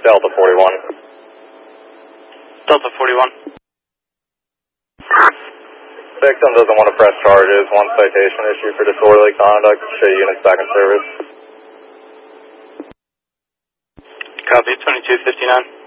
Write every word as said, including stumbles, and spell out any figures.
Delta forty-one. Delta forty-one. Victim doesn't want to press charges. One citation issue for disorderly conduct. Show units back in service. Copy, twenty-two fifty-nine.